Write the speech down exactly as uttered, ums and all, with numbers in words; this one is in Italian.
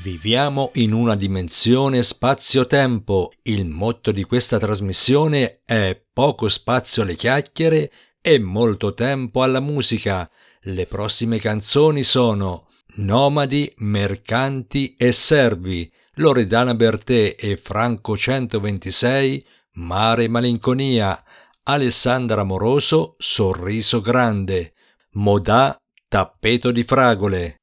Viviamo in una dimensione spazio-tempo. Il motto di questa trasmissione è poco spazio alle chiacchiere e molto tempo alla musica. Le prossime canzoni sono Nomadi, Mercanti e Servi, Loredana Bertè e Franco centoventisei, Mare Malinconia, Alessandra Amoroso, Sorriso Grande, Modà, Tappeto di Fragole,